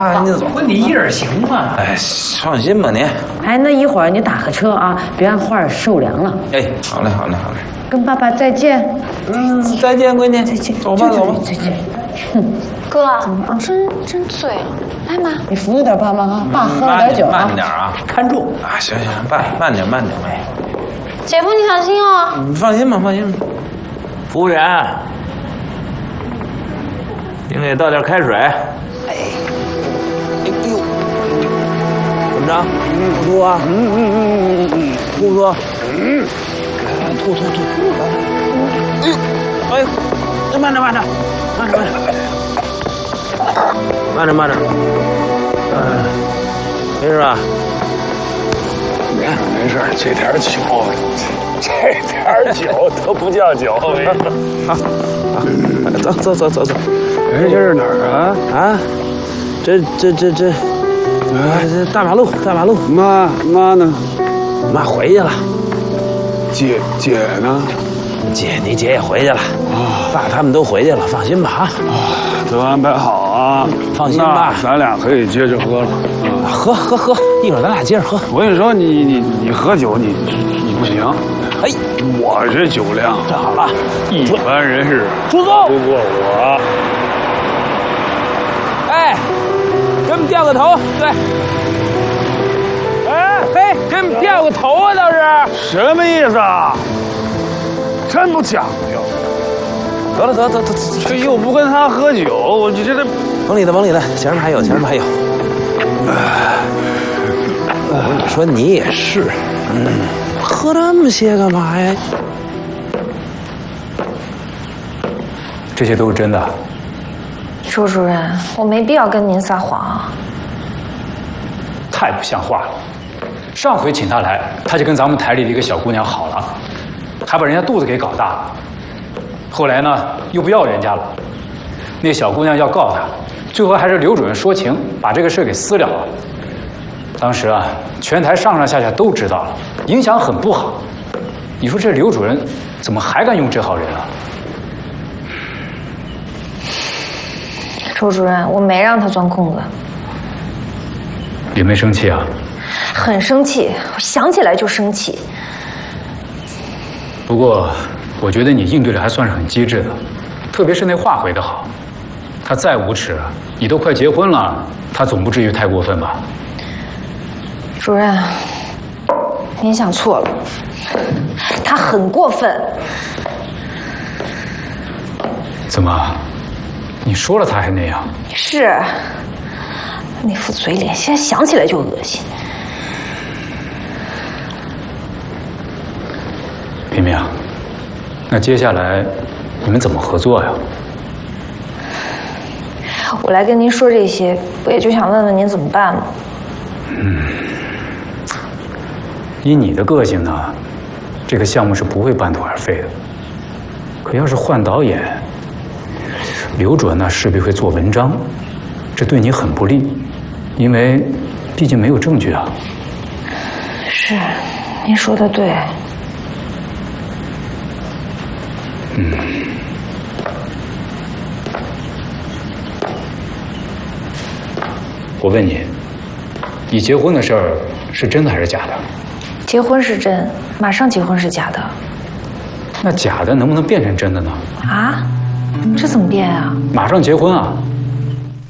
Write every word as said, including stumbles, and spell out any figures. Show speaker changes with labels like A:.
A: 啊，你走，
B: 不，你一人行吗？
A: 哎，放心吧你。
C: 哎，那一会儿你打个车啊，别让花儿受凉了。
A: 哎，好嘞，好嘞，好嘞。
C: 跟爸爸再见。
A: 嗯，再见，闺女。
C: 再见。
A: 走吧，走吧。
C: 再见。
D: 哼，哥，真真醉了。来妈，
C: 你扶着点爸妈啊，爸喝了点酒啊。
A: 慢点啊，
B: 看住
A: 啊！行行，慢慢点，慢点。哎，
D: 姐夫你小心哦。
A: 你放心吧，放心吧。服务员，您给倒点开水。哎，哎呦，怎么着？嗯，吐啊？嗯嗯嗯嗯嗯，吐不吐？嗯，吐吐吐。哎呦，哎呦，慢着慢着，慢着慢着，慢着慢着。嗯，没事吧？
E: 没事没事，这点酒，这点酒都不叫酒。
A: 好，好，走走走走走。
E: 哎，这是哪儿啊？
A: 啊，这这这这，哎，这大马路大马路。
E: 妈妈呢？
A: 妈回去了。
E: 姐姐呢？
A: 姐，你姐也回去了。啊，爸他们都回去了，放心吧啊。
E: 啊，都安排好啊，
A: 放心吧，
E: 咱俩可以接着喝了。
A: 啊，喝喝喝，一会儿咱俩接着喝。
E: 我跟你说，你你你喝酒，你你不行。
A: 哎，
E: 我这酒量，
A: 这好了，
E: 一般人是
A: 出走
E: 不过我。
A: 哎，给我们掉个头，对。哎嘿，给我们掉个头啊，倒是。
E: 什么意思啊？真不讲究。
A: 得了得了得了，
E: 这又不跟他喝酒，我你这这
A: 往里的往里的，前面还有前面还有。我说你也是，嗯，喝这么些干嘛呀？
B: 这些都是真的。
D: 周主任，我没必要跟您撒谎啊。
B: 太不像话了！上回请他来，他就跟咱们台里的一个小姑娘好了，还把人家肚子给搞大了。后来呢，又不要人家了。那小姑娘要告他，最后还是刘主任说情，把这个事给私了了。当时啊，全台上上下下都知道了，影响很不好。你说这刘主任怎么还敢用这号人啊？
D: 周主任，我没让他钻空子。
B: 也没生气啊？
D: 很生气，我想起来就生气。
B: 不过，我觉得你应对的还算是很机智的，特别是那话回得好。他再无耻，你都快结婚了，他总不至于太过分吧？
D: 主任，您想错了，他很过分。
B: 怎么？你说了他还那样？
D: 是，那副嘴脸，现在想起来就恶心。
B: 平平，那接下来你们怎么合作呀？
D: 我来跟您说这些，不也就想问问您怎么办吗？
B: 嗯，以你的个性呢，这个项目是不会半途而废的。可要是换导演，刘主任呢势必会做文章，这对你很不利，因为毕竟没有证据啊。
D: 是，您说的对。
B: 嗯。我问你，你结婚的事儿是真的还是假的？
D: 结婚是真，马上结婚是假的。
B: 那假的能不能变成真的呢？
D: 啊？这怎么变啊？
B: 马上结婚啊！